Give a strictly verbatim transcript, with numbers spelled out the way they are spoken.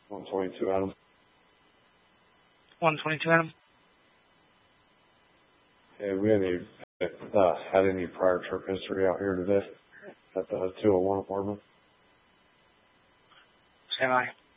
one twenty-two, Adam. one twenty-two, Adam. Hey, we had any, uh, had any prior trip history out here today at the two oh one apartment? Stand by.